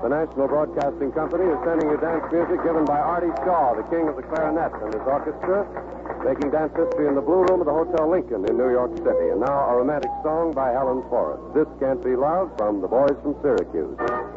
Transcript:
The National Broadcasting Company is sending you dance music given by Artie Shaw, the king of the clarinet, and his orchestra, making dance history in the Blue Room of the Hotel Lincoln in New York City. And now a romantic song by Helen Forrest. This Can't Be Love from the Boys from Syracuse.